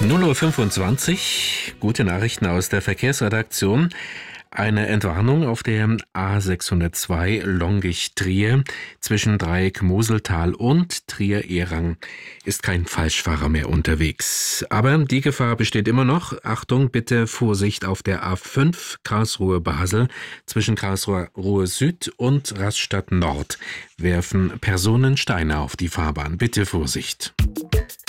0:25 Uhr, gute Nachrichten aus der Verkehrsredaktion. Eine Entwarnung auf der A602 Longisch-Trier zwischen Dreieck Moseltal und Trier-Ehrang ist kein Falschfahrer mehr unterwegs. Aber die Gefahr besteht immer noch. Achtung, bitte Vorsicht auf der A5 Karlsruhe-Basel zwischen Karlsruhe Süd und Rastatt Nord. Werfen Personen Steine auf die Fahrbahn. Bitte Vorsicht.